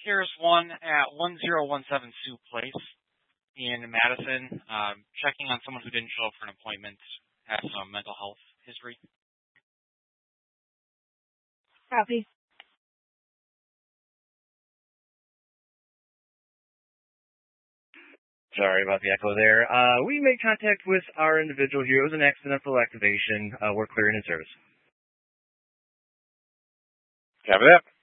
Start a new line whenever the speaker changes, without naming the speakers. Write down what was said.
Here's one at 1017 Sioux Place in Madison. Checking on someone who didn't show up for an appointment, has some mental health history.
Copy.
Sorry about the echo there. We made contact with our individual here. It was an accidental activation. We're clearing in service.
Copy that.